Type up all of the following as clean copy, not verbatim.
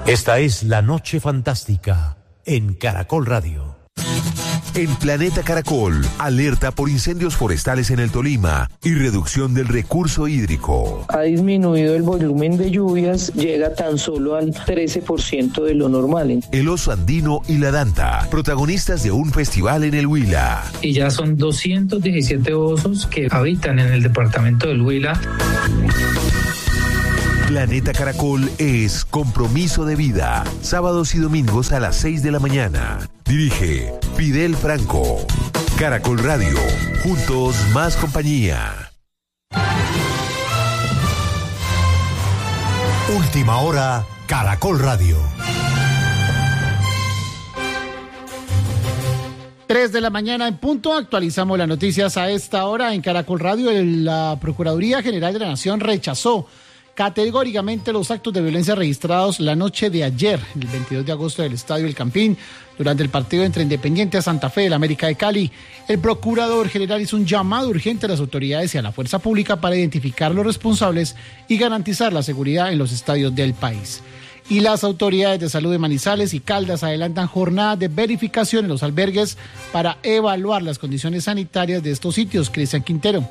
Esta es La Noche Fantástica en Caracol Radio. En Planeta Caracol, alerta por incendios forestales en el Tolima y reducción del recurso hídrico. Ha disminuido el volumen de lluvias, llega tan solo al 13% de lo normal. El oso andino y la danta, protagonistas de un festival en el Huila. Y ya son 217 osos que habitan en el departamento del Huila. Planeta Caracol es compromiso de vida. Sábados y domingos a las 6 de la mañana. Dirige Fidel Franco. Caracol Radio. Juntos más compañía. Última hora, Caracol Radio. 3 de la mañana en punto, actualizamos las noticias a esta hora en Caracol Radio. La Procuraduría General de la Nación rechazó categóricamente los actos de violencia registrados la noche de ayer, el 22 de agosto, del Estadio El Campín, durante el partido entre Independiente Santa Fe y el América de Cali. El procurador general hizo un llamado urgente a las autoridades y a la fuerza pública para identificar los responsables y garantizar la seguridad en los estadios del país. Y las autoridades de salud de Manizales y Caldas adelantan jornadas de verificación en los albergues para evaluar las condiciones sanitarias de estos sitios. Cristian Quintero.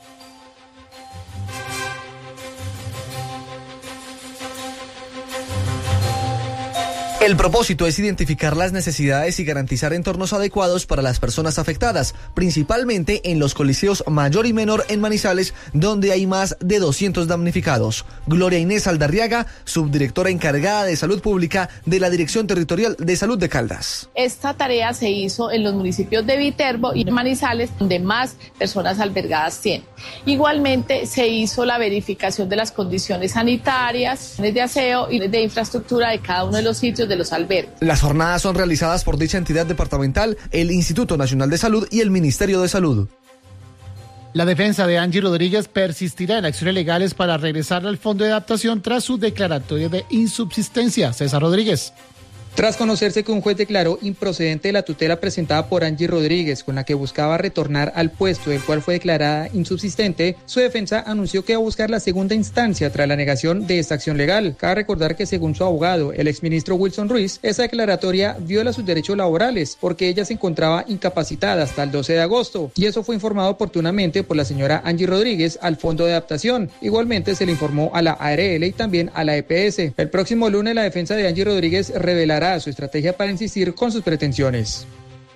El propósito es identificar las necesidades y garantizar entornos adecuados para las personas afectadas, principalmente en los coliseos mayor y menor en Manizales, donde hay más de 200 damnificados. Gloria Inés Aldarriaga, subdirectora encargada de Salud Pública de la Dirección Territorial de Salud de Caldas. Esta tarea se hizo en los municipios de Viterbo y Manizales, donde más personas albergadas tienen. Igualmente se hizo la verificación de las condiciones sanitarias, de aseo y de infraestructura de cada uno de los sitios de los albergues. Las jornadas son realizadas por dicha entidad departamental, el Instituto Nacional de Salud y el Ministerio de Salud. La defensa de Angie Rodríguez persistirá en acciones legales para regresar al Fondo de Adaptación tras su declaratoria de insubsistencia. César Rodríguez. Tras conocerse que un juez declaró improcedente la tutela presentada por Angie Rodríguez, con la que buscaba retornar al puesto del cual fue declarada insubsistente, su defensa anunció que va a buscar la segunda instancia tras la negación de esta acción legal. Cabe recordar que según su abogado, el exministro Wilson Ruiz, esa declaratoria viola sus derechos laborales porque ella se encontraba incapacitada hasta el 12 de agosto y eso fue informado oportunamente por la señora Angie Rodríguez al Fondo de Adaptación. Igualmente se le informó a la ARL y también a la EPS. El próximo lunes la defensa de Angie Rodríguez revelará su estrategia para insistir con sus pretensiones.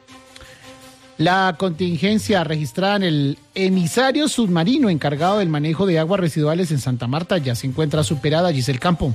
La contingencia registrada en el emisario submarino encargado del manejo de aguas residuales en Santa Marta ya se encuentra superada. Giselle Campo.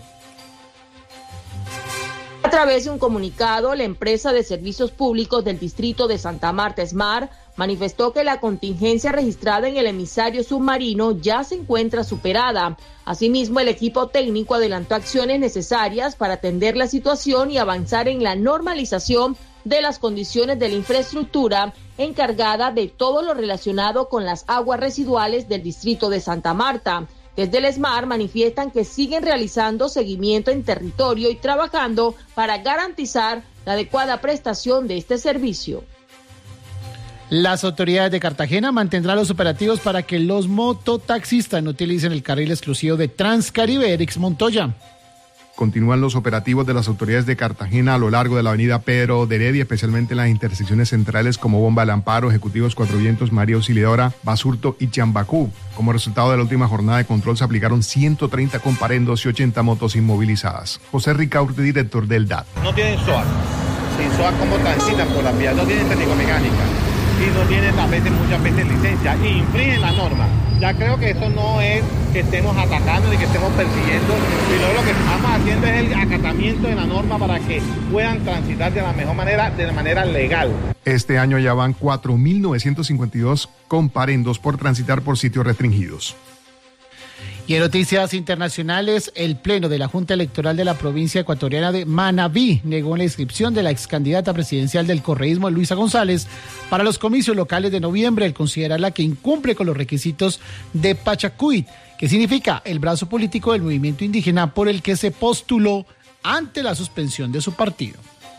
A través de un comunicado, la empresa de servicios públicos del distrito de Santa Marta, SMAR, manifestó que la contingencia registrada en el emisario submarino ya se encuentra superada. Asimismo, el equipo técnico adelantó acciones necesarias para atender la situación y avanzar en la normalización de las condiciones de la infraestructura encargada de todo lo relacionado con las aguas residuales del distrito de Santa Marta. Desde el SMAR manifiestan que siguen realizando seguimiento en territorio y trabajando para garantizar la adecuada prestación de este servicio. Las autoridades de Cartagena mantendrán los operativos para que los mototaxistas no utilicen el carril exclusivo de Transcaribe. Erix Montoya. Continúan los operativos de las autoridades de Cartagena a lo largo de la avenida Pedro de Heredia, especialmente en las intersecciones centrales como Bomba del Amparo, Ejecutivos Cuatro Vientos, María Auxiliadora, Basurto y Chambacú. Como resultado de la última jornada de control se aplicaron 130 comparendos y 80 motos inmovilizadas. José Ricaurte, director del DAT. No tienen SOA. Sin SOA, ¿cómo transitan por la vía? No tienen técnico-mecánica y no tienen muchas veces licencia y infringen la norma. Ya creo que eso no es que estemos atacando ni que estemos persiguiendo, sino lo que estamos haciendo es el acatamiento de la norma para que puedan transitar de la mejor manera, de la manera legal. Este año ya van 4.952 comparendos por transitar por sitios restringidos. Y en noticias internacionales, el Pleno de la Junta Electoral de la provincia ecuatoriana de Manabí negó la inscripción de la excandidata presidencial del correísmo, Luisa González, para los comicios locales de noviembre, al considerarla que incumple con los requisitos de Pachacuit, que significa el brazo político del movimiento indígena por el que se postuló ante la suspensión de su partido.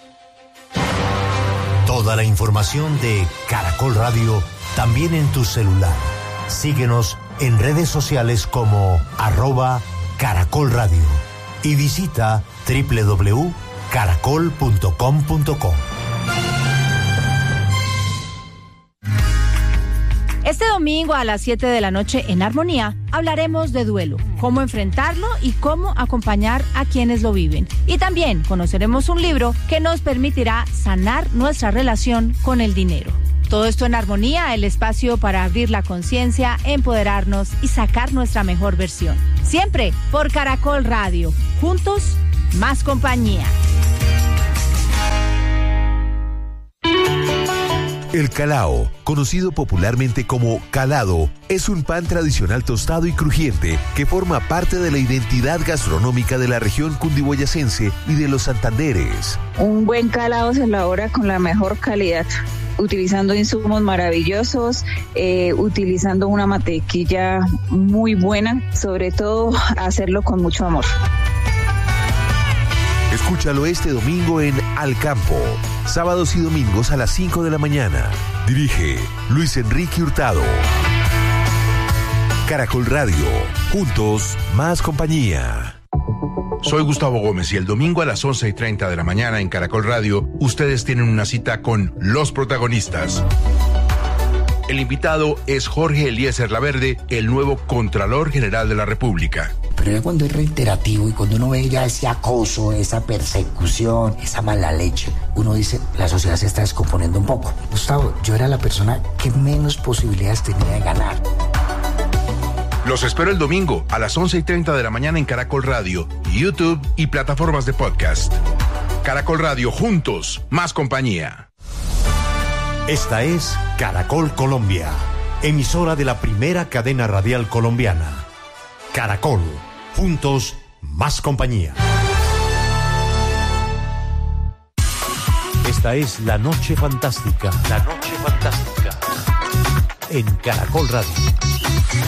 Toda la información de Caracol Radio también en tu celular. Síguenos en redes sociales como @Caracol Radio. y visita www.caracol.com.co. Este domingo a las 7 de la noche en Armonía hablaremos de duelo, cómo enfrentarlo y cómo acompañar a quienes lo viven. Y también conoceremos un libro que nos permitirá sanar nuestra relación con el dinero. Todo esto en Armonía, el espacio para abrir la conciencia, empoderarnos y sacar nuestra mejor versión. Siempre por Caracol Radio. Juntos, más compañía. El calao, conocido popularmente como calado, es un pan tradicional tostado y crujiente que forma parte de la identidad gastronómica de la región cundiboyacense y de los Santanderes. Un buen calado se elabora con la mejor calidad, utilizando insumos maravillosos, utilizando una mantequilla muy buena, sobre todo hacerlo con mucho amor. Escúchalo este domingo en Al Campo, sábados y domingos a las 5 de la mañana. Dirige Luis Enrique Hurtado. Caracol Radio, juntos, más compañía. Soy Gustavo Gómez y el domingo a las 11:30 de la mañana en Caracol Radio, ustedes tienen una cita con los protagonistas. El invitado es Jorge Eliezer Laverde, el nuevo Contralor General de la República. Pero ya cuando es reiterativo y cuando uno ve ya ese acoso, esa persecución, esa mala leche, uno dice, la sociedad se está descomponiendo un poco. Gustavo, yo era la persona que menos posibilidades tenía de ganar. Los espero el domingo a las 11:30 de la mañana en Caracol Radio, YouTube y plataformas de podcast. Caracol Radio, juntos, más compañía. Esta es Caracol Colombia, emisora de la primera cadena radial colombiana. Caracol, juntos, más compañía. Esta es La Noche Fantástica. La Noche Fantástica. En Caracol Radio.